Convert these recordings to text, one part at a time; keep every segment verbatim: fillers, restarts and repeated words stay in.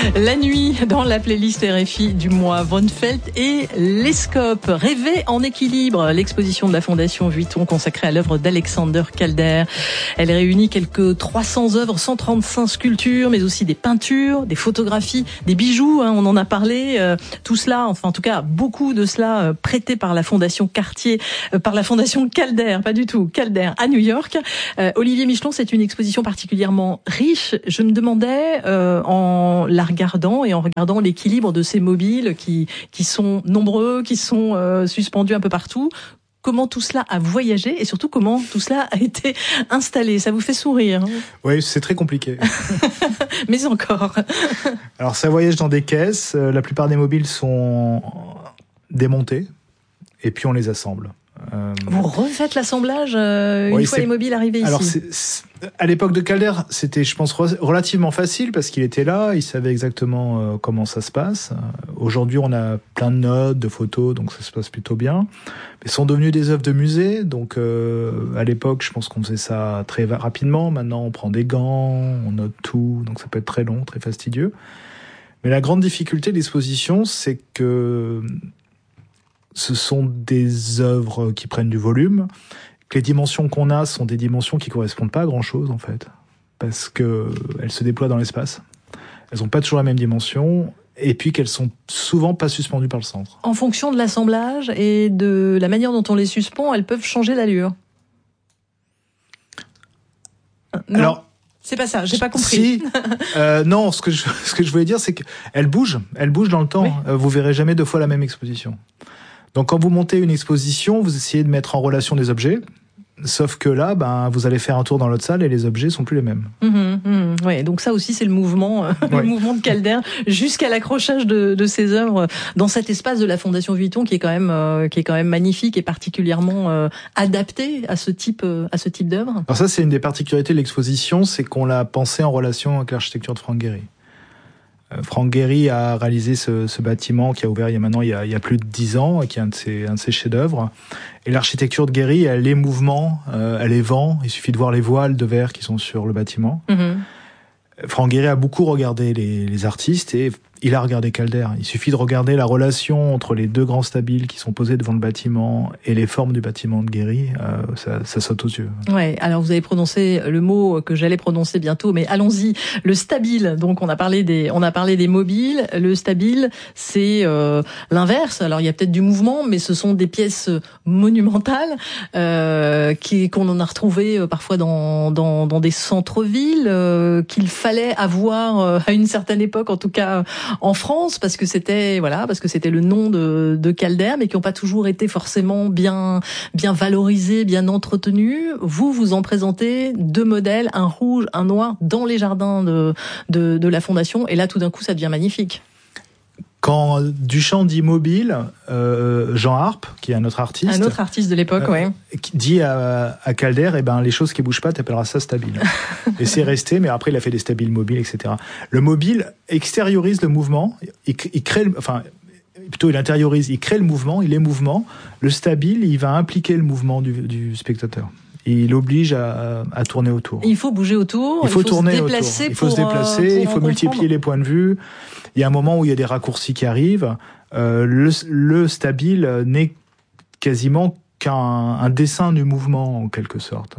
La nuit, dans la playlist R F I du mois, Von Felt et les Scopes. Rêver en équilibre, l'exposition de la Fondation Vuitton consacrée à l'œuvre d'Alexander Calder. Elle réunit quelques trois cents œuvres, cent trente-cinq sculptures, mais aussi des peintures, des photographies, des bijoux, hein, on en a parlé. Euh, tout cela, enfin en tout cas beaucoup de cela euh, prêté par la Fondation Cartier, euh, par la Fondation Calder, pas du tout, Calder à New York. Euh, Olivier Michelon, c'est une exposition particulièrement riche. Je me demandais, euh, en la regardant et en regardant l'équilibre de ces mobiles qui qui sont nombreux, qui sont euh, suspendus un peu partout, comment tout cela a voyagé et surtout comment tout cela a été installé. Ça vous fait sourire, hein? Oui, c'est très compliqué. Mais encore. Alors ça voyage dans des caisses. La plupart des mobiles sont démontés et puis on les assemble. Euh... Vous refaites l'assemblage euh, oui, une fois les mobiles arrivés Alors, ici. c'est, c'est... à l'époque de Calder, c'était, je pense, relativement facile parce qu'il était là, il savait exactement euh, comment ça se passe. Aujourd'hui, on a plein de notes, de photos, donc ça se passe plutôt bien. Mais sont devenus des œuvres de musée, donc euh, à l'époque, je pense qu'on faisait ça très rapidement. Maintenant, on prend des gants, on note tout, donc ça peut être très long, très fastidieux. Mais la grande difficulté de l'exposition, c'est que ce sont des œuvres qui prennent du volume, que les dimensions qu'on a sont des dimensions qui correspondent pas à grand-chose, en fait, parce que elles se déploient dans l'espace. Elles ont pas toujours la même dimension, et puis qu'elles sont souvent pas suspendues par le centre. En fonction de l'assemblage et de la manière dont on les suspend, elles peuvent changer d'allure. Non. Alors, c'est pas ça, j'ai pas compris. Si, euh, non, ce que je, ce que je voulais dire, c'est qu'elles bougent, elles bougent dans le temps. Oui. Vous verrez jamais deux fois la même exposition. Donc, quand vous montez une exposition, vous essayez de mettre en relation des objets. Sauf que là, ben, vous allez faire un tour dans l'autre salle et les objets sont plus les mêmes. Mmh, mmh, ouais, donc ça aussi, c'est le mouvement, euh, ouais. le mouvement de Calder jusqu'à l'accrochage de, de ces œuvres dans cet espace de la Fondation Vuitton qui est quand même, euh, qui est quand même magnifique et particulièrement euh, adapté à ce type, euh, à ce type d'œuvre. Alors ça, c'est une des particularités de l'exposition, c'est qu'on l'a pensé en relation avec l'architecture de Frank Gehry. Frank Gehry a réalisé ce, ce bâtiment qui a ouvert il y a maintenant il y a, il y a plus de dix ans et qui est un de ses, un de ses chefs-d'œuvre. Et l'architecture de Gehry, elle est mouvement, euh, elle est vent. Il suffit de voir les voiles de verre qui sont sur le bâtiment. Mm-hmm. Frank Gehry a beaucoup regardé les, les artistes et il a regardé Calder. Il suffit de regarder la relation entre les deux grands stabiles qui sont posés devant le bâtiment et les formes du bâtiment de Gehry, euh, ça, ça saute aux yeux. Ouais. Alors vous avez prononcé le mot que j'allais prononcer bientôt, mais allons-y. Le stabile. Donc on a parlé des, on a parlé des mobiles. Le stabile, c'est euh, l'inverse. Alors il y a peut-être du mouvement, mais ce sont des pièces monumentales euh, qui qu'on en a retrouvé parfois dans dans, dans des centres-villes euh, qu'il fallait avoir euh, à une certaine époque, en tout cas en France, parce que c'était voilà, parce que c'était le nom de, de Calder, mais qui n'ont pas toujours été forcément bien bien valorisés, bien entretenus. Vous vous en présentez deux modèles, un rouge, un noir, dans les jardins de de, de la Fondation, et là tout d'un coup ça devient magnifique. Quand Duchamp dit mobile, euh, Jean Harpe, qui est un autre artiste, un autre artiste de l'époque, euh, ouais, qui dit à, à Calder, eh ben les choses qui bougent pas, t'appelleras ça stabile. Et c'est resté, mais après il a fait des stabiles mobiles, et cetera. Le mobile extériorise le mouvement, il, il crée, le, enfin plutôt il intériorise, il crée le mouvement, il est mouvement. Le stabile, il va impliquer le mouvement du, du spectateur. Il oblige à, à tourner autour. Il faut bouger autour. Il faut, il faut tourner se déplacer autour. Il faut pour, se déplacer. pour il faut multiplier les points de vue. Il y a un moment où il y a des raccourcis qui arrivent. Euh, le, le stabile n'est quasiment qu'un un dessin du mouvement en quelque sorte.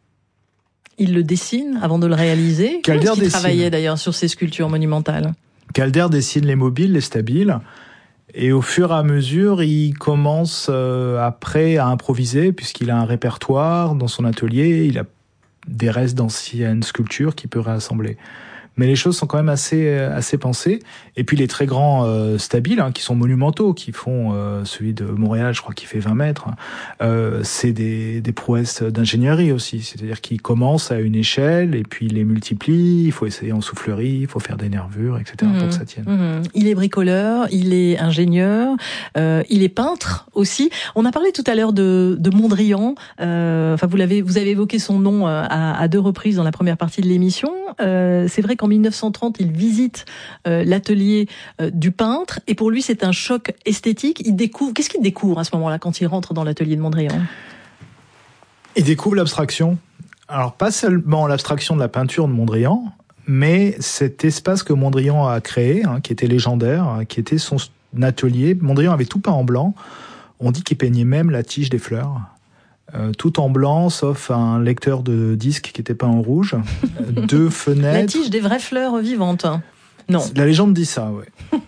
Il le dessine avant de le réaliser. Calder dessine. Travaillait dessine. d'ailleurs sur ces sculptures monumentales. Calder dessine les mobiles, les stabiles. Et au fur et à mesure, il commence euh, après à improviser, puisqu'il a un répertoire dans son atelier, il a des restes d'anciennes sculptures qu'il peut réassembler. Mais les choses sont quand même assez assez pensées. Et puis les très grands euh, stabiles, hein, qui sont monumentaux, qui font euh, celui de Montréal, je crois qu'il fait vingt mètres. Euh, c'est des des prouesses d'ingénierie aussi. C'est-à-dire qu'ils commencent à une échelle et puis ils les multiplient. Il faut essayer en soufflerie, il faut faire des nervures, et cetera. Mmh, pour que ça tienne. Mmh. Il est bricoleur, il est ingénieur, euh, il est peintre aussi. On a parlé tout à l'heure de de Mondrian. Euh, enfin, vous l'avez vous avez évoqué son nom à, à deux reprises dans la première partie de l'émission. Euh, c'est vrai qu'en mille neuf cent trente, il visite euh, l'atelier euh, du peintre et pour lui, c'est un choc esthétique. Il découvre. Qu'est-ce qu'il découvre à ce moment-là quand il rentre dans l'atelier de Mondrian ? Il découvre l'abstraction. Alors pas seulement l'abstraction de la peinture de Mondrian, mais cet espace que Mondrian a créé, hein, qui était légendaire, qui était son atelier, Mondrian avait tout peint en blanc. On dit qu'il peignait même la tige des fleurs. Euh, tout en blanc, sauf un lecteur de disques qui était peint en rouge. Deux fenêtres. La tige des vraies fleurs vivantes. Non. La légende dit ça, oui.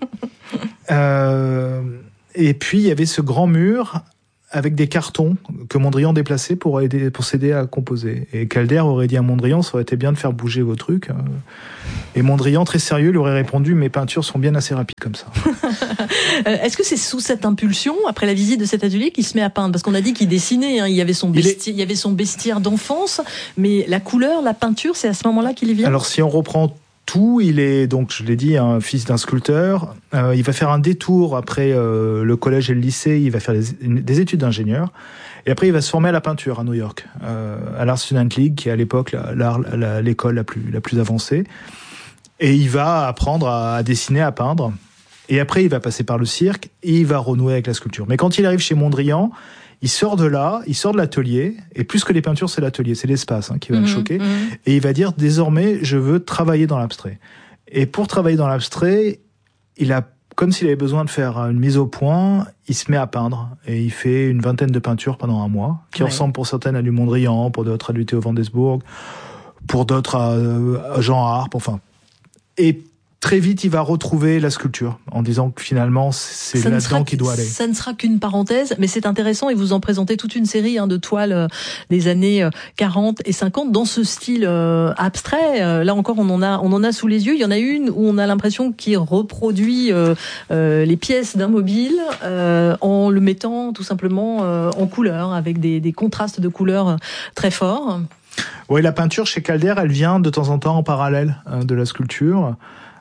euh, et puis, il y avait ce grand mur avec des cartons que Mondrian déplaçait pour aider, pour s'aider à composer. Et Calder aurait dit à Mondrian, ça aurait été bien de faire bouger vos trucs. Et Mondrian, très sérieux, lui aurait répondu, mes peintures sont bien assez rapides comme ça. Est-ce que c'est sous cette impulsion, après la visite de cet atelier, qu'il se met à peindre? Parce qu'on a dit qu'il dessinait, hein, il y avait son besti- il, est... il y avait son bestiaire d'enfance, mais la couleur, la peinture, c'est à ce moment-là qu'il y vient? Alors, si on reprend tout, il est, donc, je l'ai dit, un fils d'un sculpteur. Euh, il va faire un détour après euh, le collège et le lycée. Il va faire des, des études d'ingénieur. Et après, il va se former à la peinture à New York, euh, à l'Art Student League, qui est à l'époque la, la, la, l'école la plus, la plus avancée. Et il va apprendre à, à dessiner, à peindre. Et après, il va passer par le cirque et il va renouer avec la sculpture. Mais quand il arrive chez Mondrian, il sort de là, il sort de l'atelier, et plus que les peintures, c'est l'atelier, c'est l'espace hein, qui va mmh, le choquer. Mmh. Et il va dire, désormais, je veux travailler dans l'abstrait. Et pour travailler dans l'abstrait, il a, comme s'il avait besoin de faire une mise au point, il se met à peindre. Et il fait une vingtaine de peintures pendant un mois, qui ouais. ressemblent pour certaines à du Mondrian, pour d'autres à du Theo van Doesburg, pour d'autres à, à Jean Arp, enfin. Et très vite, il va retrouver la sculpture en disant que finalement, c'est ça là-dedans qu'il doit aller. Ça ne sera qu'une parenthèse, mais c'est intéressant et vous en présentez toute une série hein, de toiles euh, des années quarante et cinquante dans ce style euh, abstrait. Euh, là encore, on en a, on en a sous les yeux. Il y en a une où on a l'impression qu'il reproduit euh, euh, les pièces d'un mobile euh, en le mettant tout simplement euh, en couleur, avec des, des contrastes de couleurs très forts. Oui, la peinture chez Calder, elle vient de temps en temps en parallèle euh, de la sculpture.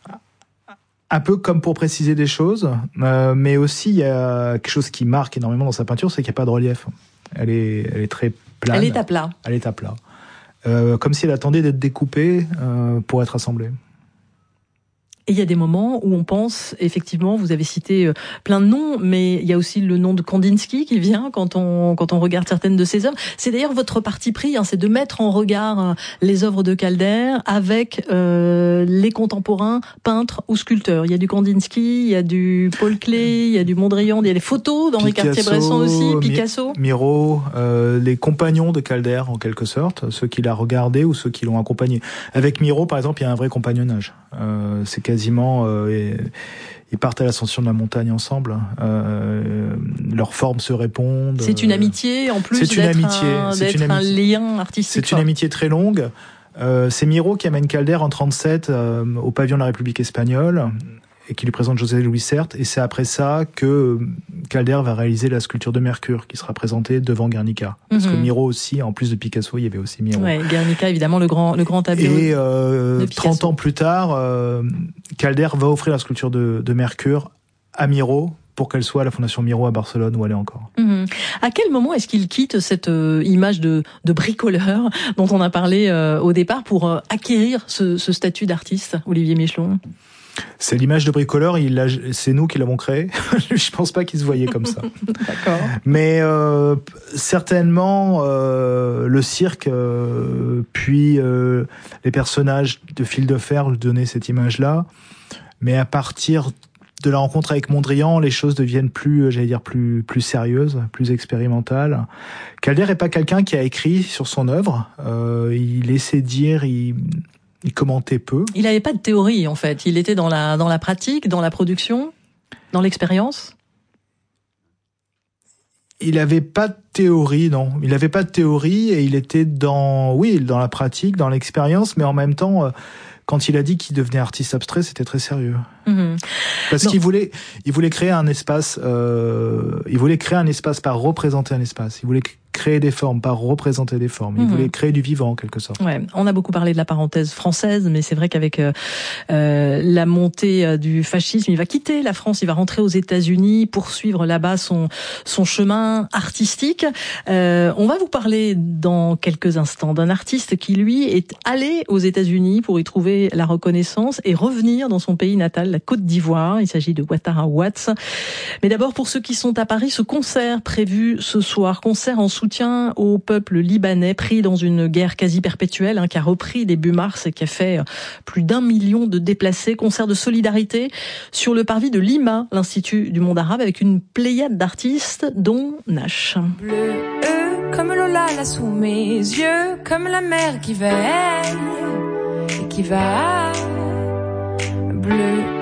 Un peu comme pour préciser des choses, euh, mais aussi il y a quelque chose qui marque énormément dans sa peinture, c'est qu'il n'y a pas de relief. Elle est, elle est très plane. Elle est à plat. Elle est à plat. Euh, comme si elle attendait d'être découpée euh, pour être assemblée. Et il y a des moments où on pense, effectivement, vous avez cité plein de noms, mais il y a aussi le nom de Kandinsky qui vient quand on quand on regarde certaines de ses œuvres. C'est d'ailleurs votre parti pris, hein, c'est de mettre en regard les œuvres de Calder avec euh, les contemporains peintres ou sculpteurs. Il y a du Kandinsky, il y a du Paul Klee, il y a du Mondrian, il y a des photos d'Henri Cartier-Bresson aussi, Picasso. Miro, euh, les compagnons de Calder en quelque sorte, ceux qui l'ont regardé ou ceux qui l'ont accompagné. Avec Miro, par exemple, il y a un vrai compagnonnage. Euh, c'est quasiment euh, et, ils partent à l'ascension de la montagne ensemble. Euh, leurs formes se répondent. C'est une amitié en plus. C'est une d'être amitié. Un, c'est d'être une amitié. un lien artistique. C'est une amitié très longue. Euh, c'est Miro qui amène Calder en trente-sept euh, au pavillon de la République espagnole et qui lui présente José Luis Sert. Et c'est après ça que Calder va réaliser la sculpture de Mercure qui sera présentée devant Guernica. Parce mm-hmm. que Miro aussi, en plus de Picasso, il y avait aussi Miro. Ouais, Guernica, évidemment, le grand, le grand tableau. Et euh, trente ans plus tard, euh, Calder va offrir la sculpture de, de Mercure à Miro pour qu'elle soit à la Fondation Miro à Barcelone où elle est encore. Mmh. À quel moment est-ce qu'il quitte cette euh, image de, de bricoleur dont on a parlé euh, au départ pour euh, acquérir ce, ce statut d'artiste, Olivier Mechelon ? C'est l'image de bricoleur, il l'a, c'est nous qui l'avons créée. Je pense pas qu'il se voyait comme ça. D'accord. Mais euh, certainement euh, le cirque, euh, puis euh, les personnages de Fil de Fer lui donnaient cette image-là. Mais à partir de la rencontre avec Mondrian, les choses deviennent plus, j'allais dire, plus plus sérieuses, plus expérimentales. Calder est pas quelqu'un qui a écrit sur son œuvre. Euh, il laissait dire, il Il commentait peu. Il n'avait pas de théorie, en fait. Il était dans la, dans la pratique, dans la production, dans l'expérience. Il n'avait pas de théorie, non. Il n'avait pas de théorie et il était dans, oui, dans la pratique, dans l'expérience, mais en même temps, quand il a dit qu'il devenait artiste abstrait, c'était très sérieux. Mmh. Parce non. qu'il voulait, il voulait créer un espace, euh, il voulait créer un espace par représenter un espace. Il voulait créer des formes, pas représenter des formes. Il mmh. voulait créer du vivant, en quelque sorte. Ouais, on a beaucoup parlé de la parenthèse française, mais c'est vrai qu'avec euh, euh, la montée du fascisme, il va quitter la France, il va rentrer aux États-Unis, poursuivre là-bas son son chemin artistique. Euh, on va vous parler dans quelques instants d'un artiste qui, lui, est allé aux États-Unis pour y trouver la reconnaissance et revenir dans son pays natal, la Côte d'Ivoire. Il s'agit de Ouattara Watts. Mais d'abord, pour ceux qui sont à Paris, ce concert prévu ce soir, concert en soutien soutien au peuple libanais pris dans une guerre quasi perpétuelle hein, qui a repris début mars et qui a fait plus d'un million de déplacés. Concert de solidarité sur le parvis de Lima, l'Institut du monde arabe, avec une pléiade d'artistes dont Nash. Bleu, euh, comme Lola là sous mes yeux, comme la mer qui veille et qui va. Bleu